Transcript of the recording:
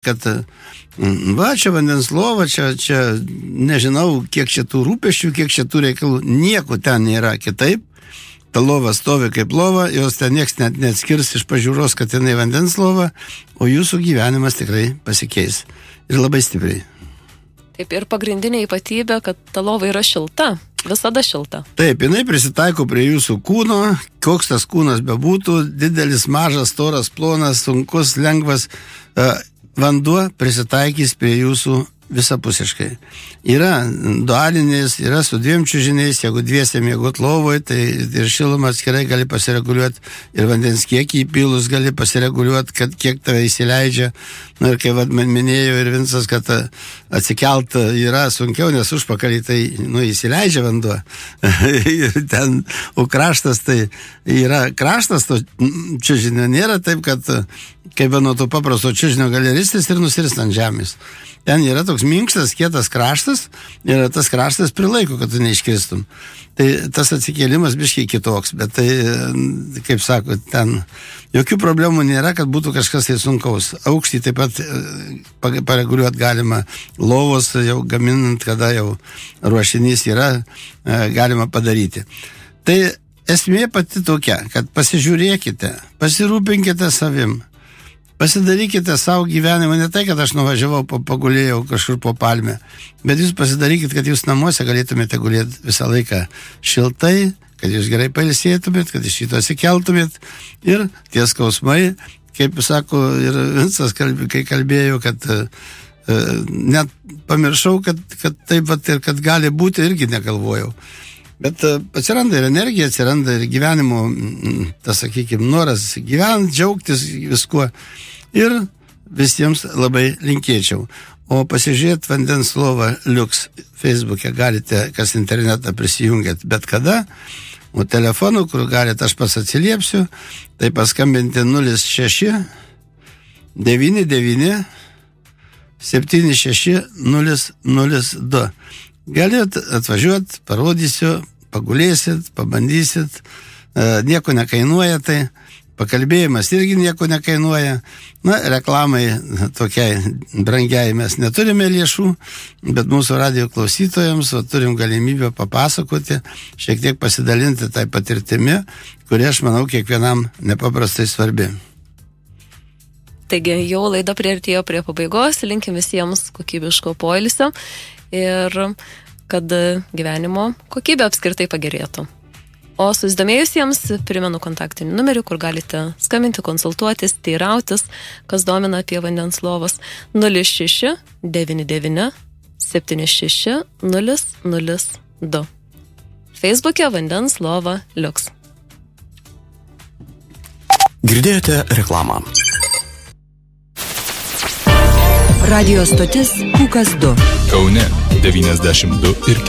kad va, čia vandens lova, čia nežinau, kiek čia tų rūpesčių, kiek čia tų reikalų, nieko ten nėra kitaip. Ta lova stovi kaip lova, jos ten nieks net neatskirs iš pažiūros, kad jinai vandens lova, o jūsų gyvenimas tikrai pasikeis. Ir labai stipriai. Taip, ir pagrindinė ypatybė, kad ta lova yra šilta, visada šilta. Taip, jinai prisitaiko prie jūsų kūno, koks tas kūnas bebūtų, didelis, mažas, storas, plonas, sunkus, lengvas, vanduo prisitaikys prie jūsų visapusiškai. Yra dualinės, yra su 2 čiužiniais, jeigu 2 miegot lovoje, tai ir šilumą atskirai gali pasireguliuoti, ir vandens kiekį įpilus gali pasireguliuoti, kad kiek tave įsileidžia. Na ir kai minėjau ir Vincas, kad atsikelt yra sunkiau, nes užpakalį tai įsileidžia vanduo. Ir ten, o kraštas tai yra kraštas, to čiužinio nėra taip, kad kaip nuo to paprasto čiužinio gali ristis ir nusirist ant žemės. Ten yra toks minkštas, kietas kraštas ir tas kraštas prilaiko, kad tu neiškristum. Tai tas atsikėlimas biškiai kitoks, bet tai, kaip sako, ten jokių problemų nėra, kad būtų kažkas tai sunkaus. Aukštį taip pat pareguliuoti galima, lovos jau gaminant, kada jau ruošinys yra, galima padaryti. Tai esmė pati tokia, kad pasižiūrėkite, pasirūpinkite savim. Pasidarykite savo gyvenimą, ne tai, kad aš nuvažiavau, pagulėjau kažkur po palmę, bet jūs pasidarykite, kad jūs namuose galėtumėte gulėti visą laiką šiltai, kad jūs gerai pailsėtumėt, kad iš šito atsikeltumėt ir tie skausmai, kaip sako ir Vincas, kai kalbėjau, kad net pamiršau, kad taip vat ir kad gali būti, irgi negalvojau. Bet atsiranda ir energija, atsiranda ir gyvenimo, tas, sakykime, noras gyventi, džiaugtis viskuo. Ir visiems labai linkėčiau. O pasižiūrėti vandens lovą Liuks Facebook'e galite, kas internetą prisijungėt bet kada. O telefonu, kur galite, aš pats atsiliepsiu, tai paskambinti 06 99 76 002. Galit atvažiuoti, parodysiu, pagulėsit, pabandysit, nieko nekainuoja tai, pakalbėjimas irgi nieko nekainuoja. Na, reklamai tokiai brangiai mes neturime lėšų, bet mūsų radijo klausytojams turim galimybę papasakoti, šiek tiek pasidalinti tai patirtimi, kuri, aš manau, kiekvienam nepaprastai svarbi. Taigi, jau laida priartėjo prie pabaigos, linkim visiems kokybiško poilsio ir kad gyvenimo kokybė apskritai pagerėtų. O susidomėjusiems primenu kontaktinį numerį, kur galite skambinti, konsultuotis, teirautis, kas domina apie vandens lovas 06 99 76 002. Facebook'e vandens lova Liuks. Girdėjote reklamą. Radio stotis Pūkas 2. Kaune 92 ir 4.